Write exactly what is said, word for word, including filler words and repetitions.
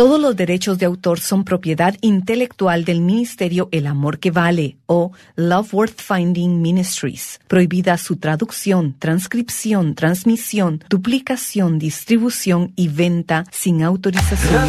Todos los derechos de autor son propiedad intelectual del Ministerio El Amor que Vale o Love Worth Finding Ministries. Prohibida su traducción, transcripción, transmisión, duplicación, distribución y venta sin autorización.